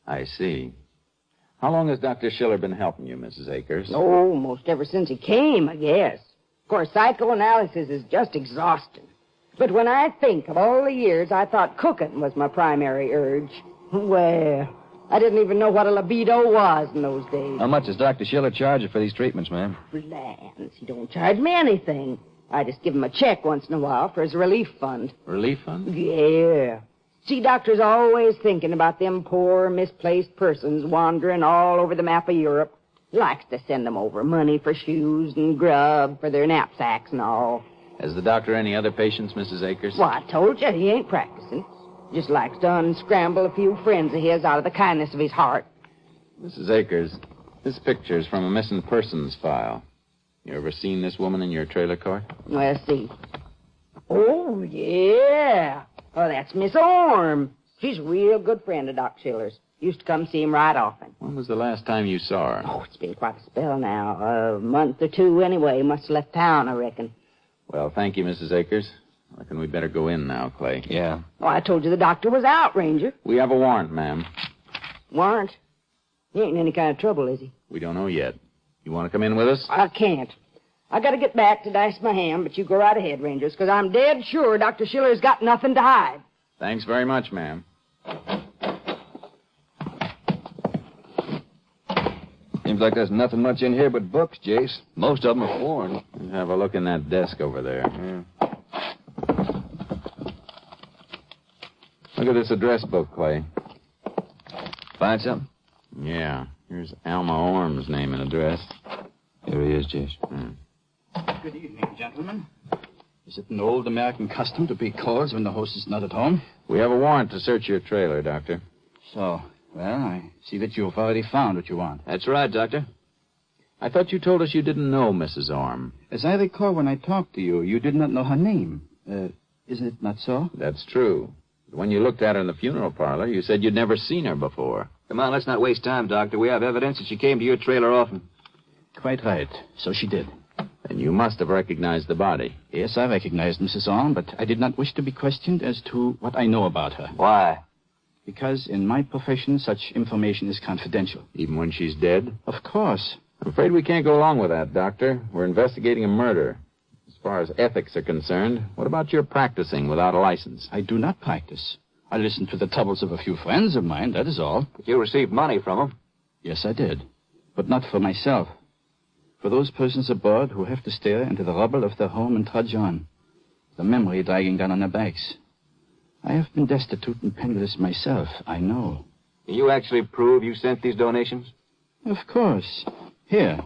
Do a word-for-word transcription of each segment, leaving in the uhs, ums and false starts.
I see. How long has Doctor Schiller been helping you, Missus Akers? Oh, most ever since he came, I guess. Of course, psychoanalysis is just exhausting. But when I think of all the years I thought cooking was my primary urge, well, I didn't even know what a libido was in those days. How much does Doctor Schiller charge you for these treatments, ma'am? Lance, he don't charge me anything. I just give him a check once in a while for his relief fund. Relief fund? Yeah. See, doctor's always thinking about them poor, misplaced persons wandering all over the map of Europe. He likes to send them over money for shoes and grub for their knapsacks and all. Has the doctor any other patients, Missus Akers? Well, I told you, he ain't practicing. Just likes to unscramble a few friends of his out of the kindness of his heart. Missus Akers, this picture's from a missing persons file. You ever seen this woman in your trailer court? Let's see. Oh, yeah. Oh, that's Miss Orm. She's a real good friend of Doc Schiller's. Used to come see him right often. When was the last time you saw her? Oh, it's been quite a spell now. A month or two anyway. Must have left town, I reckon. Well, thank you, Missus Akers. I reckon we'd better go in now, Clay. Yeah. Oh, I told you the doctor was out, Ranger. We have a warrant, ma'am. Warrant? He ain't in any kind of trouble, is he? We don't know yet. You want to come in with us? I can't. I gotta get back to dice my ham, but you go right ahead, Rangers, because I'm dead sure Doctor Schiller's got nothing to hide. Thanks very much, ma'am. Seems like there's nothing much in here but books, Jace. Most of them are foreign. Let's have a look in that desk over there. Yeah. Look at this address book, Clay. Find something? Yeah. Here's Alma Orm's name and address. Here he is, Jace. Hmm. Good evening, gentlemen. Is it an old American custom to beat calls when the host is not at home? We have a warrant to search your trailer, Doctor. So, well, I see that you've already found what you want. That's right, Doctor. I thought you told us you didn't know Missus Orm. As I recall when I talked to you, you did not know her name. Uh, isn't it not so? That's true. But when you looked at her in the funeral parlor, you said you'd never seen her before. Come on, let's not waste time, Doctor. We have evidence that she came to your trailer often. Quite right. So she did. And you must have recognized the body. Yes, I recognized Missus Orm, but I did not wish to be questioned as to what I know about her. Why? Because in my profession, such information is confidential. Even when she's dead? Of course. I'm afraid we can't go along with that, Doctor. We're investigating a murder. As far as ethics are concerned, what about your practicing without a license? I do not practice. I listen to the troubles of a few friends of mine, that is all. But you received money from them. Yes, I did. But not for myself. For those persons aboard who have to stare into the rubble of their home and trudge on, the memory dragging down on their backs. I have been destitute and penniless myself, I know. Can you actually prove you sent these donations? Of course. Here.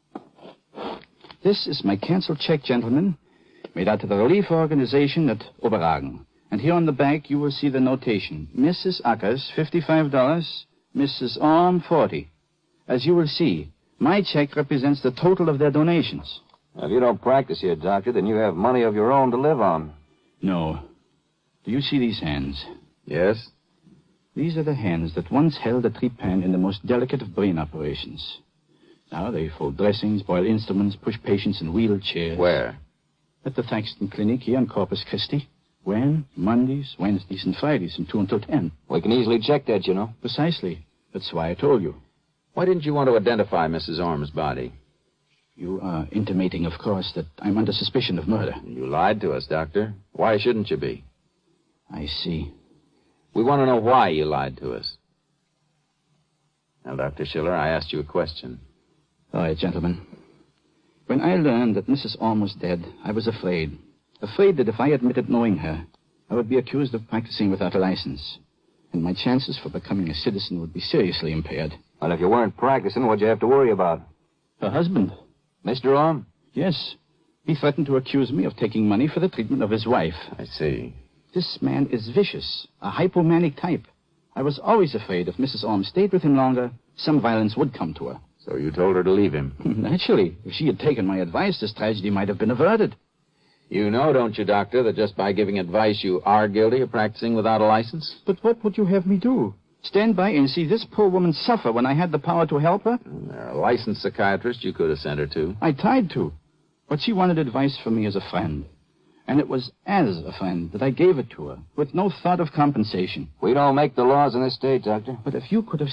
This is my canceled check, gentlemen, made out to the relief organization at Oberhagen. And here on the back, you will see the notation. Missus Akers, fifty-five dollars. Missus Orm, forty dollars. As you will see, my check represents the total of their donations. Now, if you don't practice here, Doctor, then you have money of your own to live on. No. Do you see these hands? Yes? These are the hands that once held a trepan in the most delicate of brain operations. Now they fold dressings, boil instruments, push patients in wheelchairs. Where? At the Thaxton Clinic here in Corpus Christi. When? Mondays, Wednesdays, and Fridays from two until ten. We can easily check that, you know. Precisely. That's why I told you. Why didn't you want to identify Missus Orm's body? You are intimating, of course, that I'm under suspicion of murder. You lied to us, Doctor. Why shouldn't you be? I see. We want to know why you lied to us. Now, Doctor Schiller, I asked you a question. All right, gentlemen. When I learned that Missus Orm was dead, I was afraid. Afraid that if I admitted knowing her, I would be accused of practicing without a license. And my chances for becoming a citizen would be seriously impaired. Well, if you weren't practicing, what'd you have to worry about? Her husband. Mister Orm? Yes. He threatened to accuse me of taking money for the treatment of his wife. I see. This man is vicious, a hypomanic type. I was always afraid if Missus Orm stayed with him longer, some violence would come to her. So you told her to leave him? Naturally. If she had taken my advice, this tragedy might have been averted. You know, don't you, Doctor, that just by giving advice you are guilty of practicing without a license? But what would you have me do? Stand by and see this poor woman suffer when I had the power to help her? There, a licensed psychiatrist you could have sent her to. I tried to. But she wanted advice from me as a friend. And it was as a friend that I gave it to her, with no thought of compensation. We don't make the laws in this state, Doctor. But if you could have